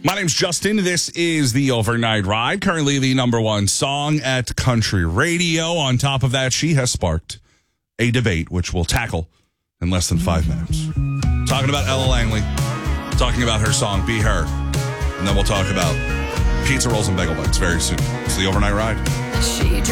My name's Justin. This is the Overnight Ride, currently the number one song at country radio. On top of that, she has sparked a debate, which we'll tackle in less than 5 minutes. Talking about Ella Langley, talking about her song, Be Her, and then we'll talk about pizza rolls and bagel bites very soon. It's the Overnight Ride. She